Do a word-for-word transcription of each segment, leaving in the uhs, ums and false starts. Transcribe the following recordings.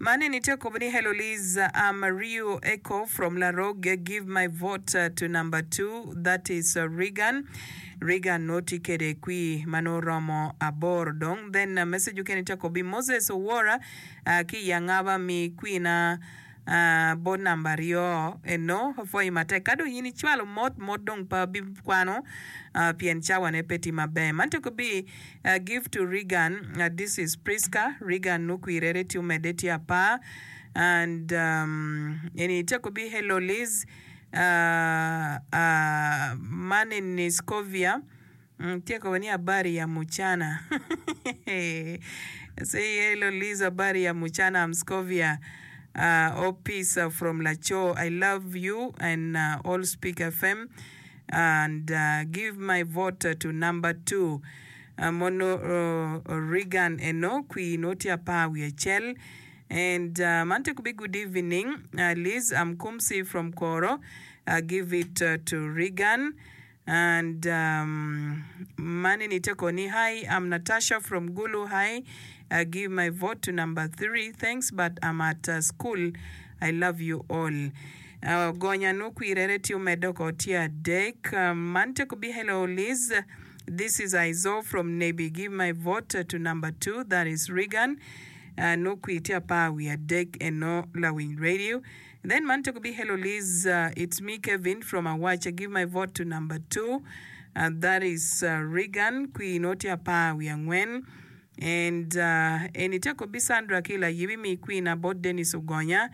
Mane nite kobni hello Liz, I'm Rio Echo from La Rogue. Give my vote uh, to number two. That is uh, Regan. Regan noti kede kui manoromo abor dong. Then uh, message you can kobi Moses Owora uh, ki yangaba mi kui na uh, board number yo eno for imate kado yini chwalo mot mot dong pa bibkwano uh, pien chawa ne peti mabe. Mante kobi uh, give to Regan. Uh, this is Priska. Regan nukui rere tu medeti apa. And um, yini kobi hello Liz. Uh, uh, mane ni Scovia tia kwa ni habari ya mchana. Say hello Liz, habari ya mchana. I'm Scovia. Uh, oh peace uh, from Lacho. I love you and uh, all Speak F M and uh, give my vote uh, to number two. Uh, mono uh, Regan eno kui notia pa wiechel. And uh, Mante kubi good evening, uh, Liz. I'm Kumsi from Koro. Uh, give it uh, to Regan. And um, Mani Nitekoni, hi. I'm Natasha from Gulu. Hi. Uh, give my vote to number three. Thanks, but I'm at uh, school. I love you all. Uh, Gonya nuku irereti umedoko tia dek. Uh, Mante kubi hello, Liz. This is Aizo from Nebi. Give my vote uh, to number two. That is Regan. Uh, no kuitia pa we are deck and no Lawin Radio. Then man to be hello Liz. Uh, it's me Kevin from Awacha. Give my vote to number two. Uh, that is uh, Regan. Kui notia pa we are when. And uh, eniteko bi Sandra kila yibi mi queen about Dennis Ogonya.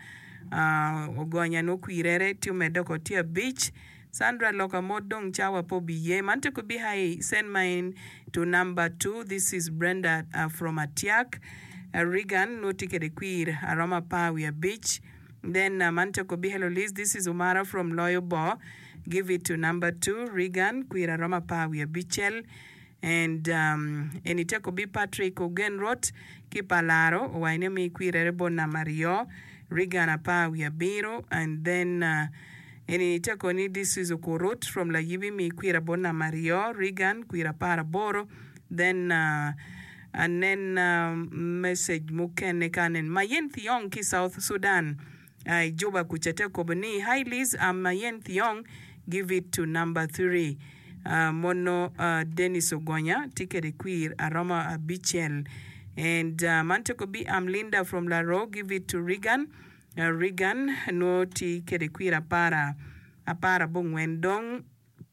Uh, Ogonya no kuirere tu medoko tia beach. Sandra loka modong chawa po biye. Mante could be high. Send mine to number two. This is Brenda uh, from Atiak. Uh, Regan, no ticket queer, Aroma Pawia Beach. Then uh, Mante could be hello Liz. This is Umara from Loyal Bo. Give it to number two. Regan, queer Aroma Pawia Beachel. And um, Enite could be Patrick Ogenrot. Kipalaro. Wainemi queer Erebona Mario. Regan Apawia Biro. And then uh, Enite koni this is Okorot from La Yibi mi queer Bona Mario. Regan, queer Paraboro. Then uh, And then um, message mukene kanen Mayen Thiong ki South Sudan. I Juba kuchete kobani. Hi Liz, I'm Mayen Thiong. Give it to number three. Uh, mono uh, Dennis Ogonya. Ticket queer Aroma Abichel. And uh, Mantekobi, I'm Linda from La Rogue. Give it to Regan. Uh, Regan no ticket queer apara apara bungwendong.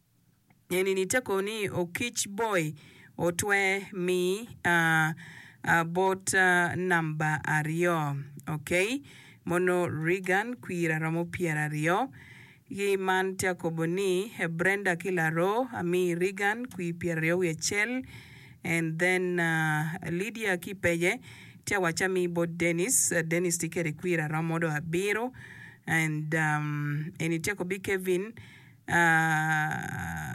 And initeko ni Okich boy. Otwe mi uh, about uh, number ario. Okay. Mono Regan queer ramo piera rio. Ye man tia koboni Brenda kilaro. Ami Regan qui pierio yechel. And then uh, Lydia Kipeye. Tia wachami bot Dennis. Uh, Dennis tikere queer ramodo abiro. And um, and it ko be Kevin. Uh,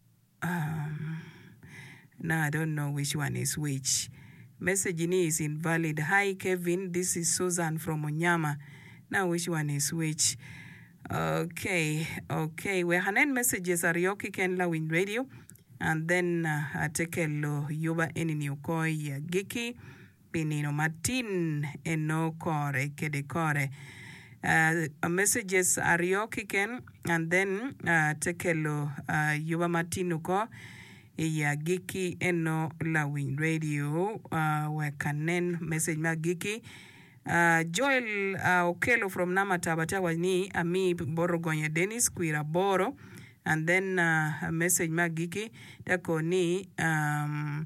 um, Now I don't know which one is which. Message in is invalid. Hi Kevin, this is Susan from Onyama. Now which one is which? Okay, okay. We have messages are Yoki Ken Lawin Radio. And then uh, I take a lo yuba eni niukoi giki. Pinino Martin eno kore kede kore. Uh, messages are Yoki Ken. And then uh, take a lo uh, yuba Martin uko. Ya Giki eno Lawin Radio uh wekanen message ma Giki uh Joel uh, Okelo from Namataba ni ami Borogonya Dennis Quira Boro. And then uh, a message ma Giki tako ni um